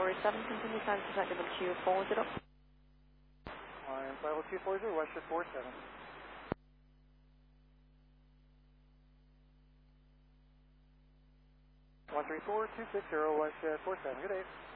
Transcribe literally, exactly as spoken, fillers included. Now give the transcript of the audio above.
four seven, continue time to contact W two four zero. Lion five oh two four zero, Westjet four seven. one three four two six zero, Westjet four seven, good day.